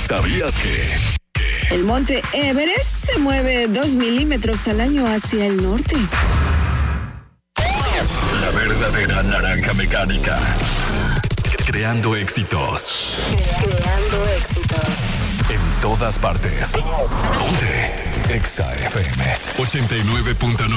¿Sabías que el monte Everest se mueve 2 milímetros al año hacia el norte? La verdadera naranja mecánica. Creando éxitos. Creando éxitos. En todas partes. Ponte Exa FM 89.9.